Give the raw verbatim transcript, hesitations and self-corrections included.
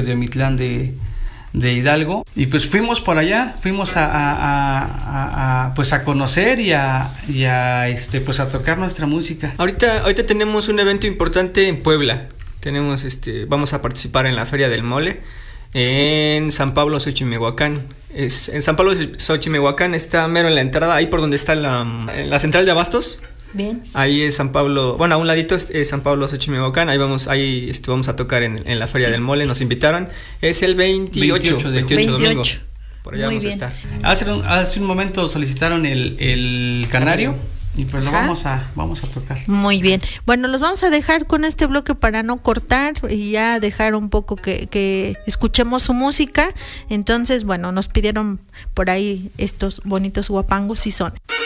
de Omitlán de, de Hidalgo. Y pues fuimos por allá, fuimos a, a, a, a, a pues a conocer y a, y a este pues a tocar nuestra música. Ahorita, ahorita tenemos un evento importante en Puebla. Tenemos este, vamos a participar en la Feria del Mole en San Pablo Xochimehuacán. Es, en San Pablo Xochimehuacán está mero en la entrada, ahí por donde está la, la central de abastos. Bien. Ahí es San Pablo, bueno, a un ladito es, es San Pablo Xochimehuacán. Ahí vamos, ahí este, vamos a tocar en, en la Feria del Mole. Nos invitaron. Es el veintiocho, veintiocho, veintiocho domingo. Por allá Muy vamos bien. a estar. Hace un, hace un momento solicitaron el, el canario. Y pues lo vamos a, vamos a tocar. Muy bien. Bueno, los vamos a dejar con este bloque para no cortar y ya dejar un poco que, que escuchemos su música. Entonces, bueno, nos pidieron por ahí estos bonitos guapangos y son.